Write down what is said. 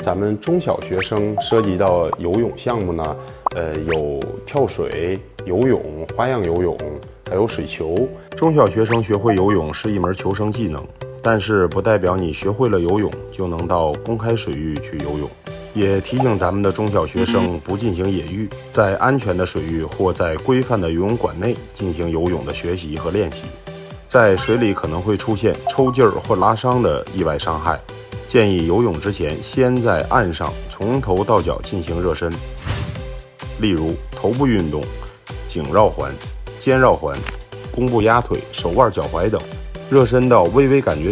咱们中小学生涉及到游泳项目呢，有跳水、游泳、花样游泳，还有水球。 中小学生学会游泳是一门求生技能，但是不代表你学会了游泳就能到公开水域去游泳。也提醒咱们的中小学生不进行野浴，在安全的水域或在规范的游泳馆内进行游泳的学习和练习。在水里可能会出现抽筋儿或拉伤的意外伤害，建议游泳之前先在岸上从头到脚进行热身，例如头部运动、颈绕环、肩绕环、弓步压腿、手腕脚踝等，热身到微微感觉